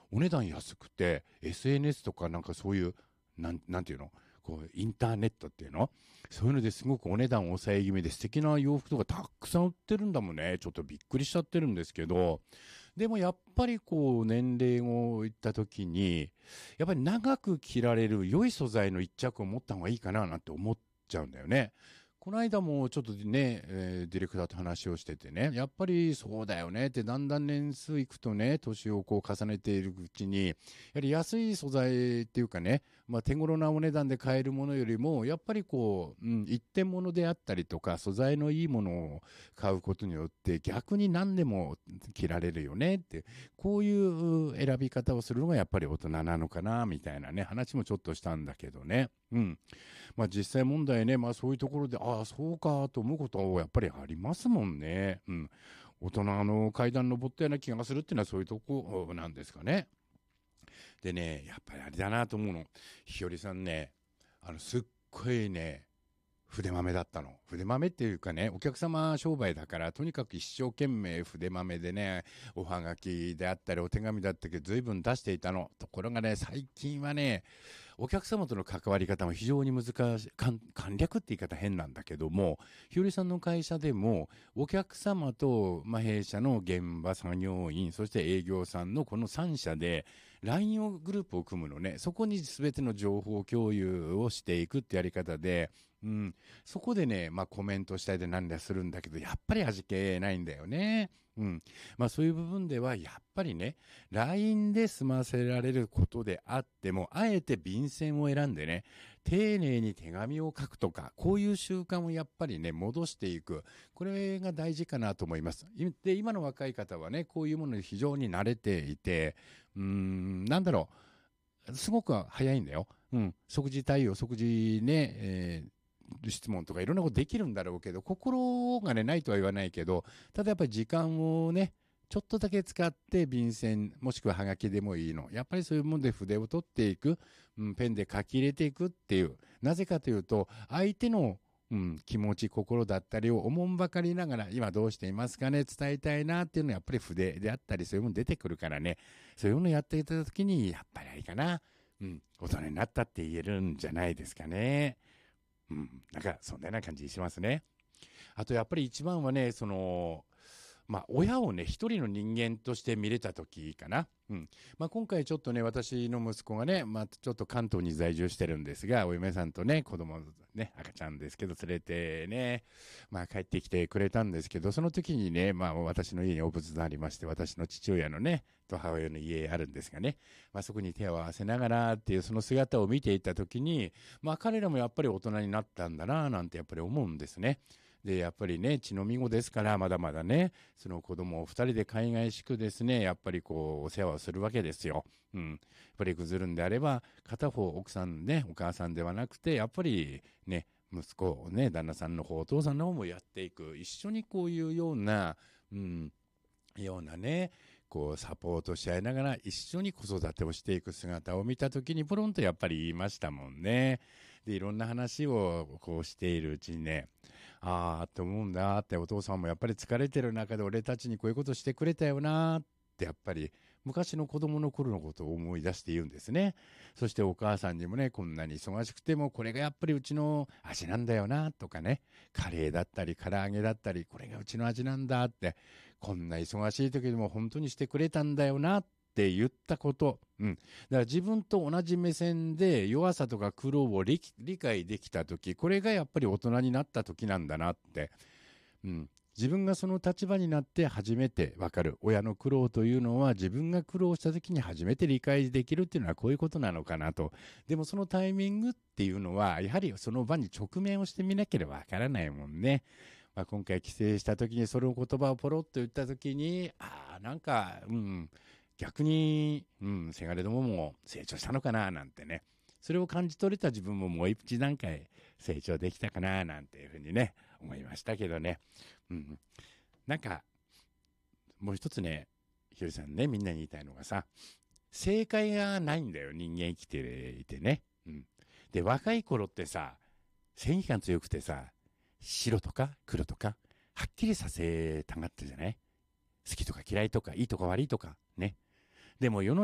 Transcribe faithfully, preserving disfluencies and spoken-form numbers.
お値段安くて、エスエヌエス とかなんかそういう、なん、なんていうのこう、インターネットっていうのそういうのですごくお値段抑え気味で素敵な洋服とかたくさん売ってるんだもんね。ちょっとびっくりしちゃってるんですけど、でもやっぱりこう、年齢をいった時に、やっぱり長く着られる良い素材の一着を持った方がいいかななんて思っちゃうんだよね。この間もちょっとね、えーディレクターと話をしててね、やっぱりそうだよねって、だんだん年数いくとね、年をこう重ねているうちに、やはり安い素材っていうかね、まあ手頃なお値段で買えるものよりも、やっぱりこう、うん、一点物であったりとか、素材のいいものを買うことによって、逆に何でも着られるよねって、こういう選び方をするのがやっぱり大人なのかな、みたいなね、話もちょっとしたんだけどね。うん。まあ実際問題ね、まあそういうところで、ああ、そうかと思うことはやっぱりありますもんね。うん。大人の階段登ったような気がするっていうのはそういうとこなんですかね。でね、やっぱりあれだなと思うの。ひよりさんね、あの、すっごいね、筆豆だったの。筆豆っていうかね、お客様商売だから、とにかく一生懸命筆豆でね、おはがきであったり、お手紙だったけど、随分出していたの。ところがね、最近はね、お客様との関わり方も非常に難しい、簡簡略って言い方変なんだけども、ひよりさんの会社でも、お客様と、まあ、弊社の現場作業員、そして営業さんのこのさん社で、ライン をグループを組むのね。そこに全ての情報共有をしていくってやり方で、うん。そこでね、まあコメントしたりで何だするんだけど、やっぱり味気ないんだよね。うん。まあそういう部分では、やっぱりね、ライン で済ませられることであっても、あえて便箋を選んでね、丁寧に手紙を書くとか、こういう習慣をやっぱりね、戻していく。これが大事かなと思います。で、今の若い方はね、こういうものに非常に慣れていて、うーん、なんだろう。すごく早いんだよ。うん。即時対応、即時ね、えー質問とかいろんなことできるんだろうけど、心がね、ないとは言わないけど、ただやっぱり時間をね、ちょっとだけ使って便箋、もしくはハガキでもいいの。やっぱりそういうもので筆を取っていく、うん、ペンで書き入れていくっていう。なぜかというと、相手のうん、気持ち、心だったりをおもんばかりながら、今どうしていますかね、伝えたいなっていうのはやっぱり筆であったり、そういうもの出てくるからね、そういうのをやっていただきに、やっぱりあれかな、うん、大人になったって言えるんじゃないですかね。うん。なんか、そんなような感じしますね。あと、やっぱり一番はね、その、まあ、親をね、一人の人間として見れた時かな。うん。まあ、今回ちょっとね、私の息子がね、まあ、ちょっと関東に在住してるんですが、お嫁さんとね、子供ね、赤ちゃんですけど、連れてね、まあ、帰ってきてくれたんですけど、その時にね、まあ、私の家にお仏壇ありまして、私の父親のね、と母親の家あるんですがね、まあ、そこに手を合わせながらっていうその姿を見ていた時に、まあ、彼らもやっぱり大人になったんだな、なんてやっぱり思うんですね。で、やっぱりね、血のみ子ですから、まだまだね、その子供を二人で海外しくですね、やっぱりこう、お世話をするわけですよ。うん。やっぱりぐずるんであれば、片方奥さんね、お母さんではなくて、やっぱりね、息子をね、旦那さんの方、お父さんの方もやっていく。一緒にこういうような、うん、ようなね、こうサポートし合いながら一緒に子育てをしていく姿を見たときにポロンとやっぱり言いましたもんね。で、いろんな話をこうしているうちにね、ああって思うんだって、お父さんもやっぱり疲れてる中で俺たちにこういうことしてくれたよなってやっぱり昔の子供の頃のことを思い出して言うんですね。そしてお母さんにもね、こんなに忙しくてもこれがやっぱりうちの味なんだよなとかね、カレーだったり唐揚げだったりこれがうちの味なんだって、こんな忙しい時でも本当にしてくれたんだよなって言ったこと。うん。だから自分と同じ目線で弱さとか苦労を理理解できた時、これがやっぱり大人になった時なんだなって。うん。自分がその立場になって初めてわかる。親の苦労というのは自分が苦労した時に初めて理解できるっていうのはこういうことなのかなと。でもそのタイミングっていうのは、やはりその場に直面をしてみなければわからないもんね。まあ、今回帰省した時にその言葉をポロッと言った時に、ああ、なんか、うん、逆に、うん、せがれどもも成長したのかななんてね。それを感じ取れた自分ももう一段階成長できたかななんていうふうにね、思いましたけどね。うん。なんか、もう一つね、ひよりさんね、みんなに言いたいのがさ、正解がないんだよ、人間生きていてね。うん。で、若い頃ってさ、正義感強くてさ、白とか黒とか、はっきりさせたがってじゃない？好きとか嫌いとか、いいとか悪いとか、ね。でも世の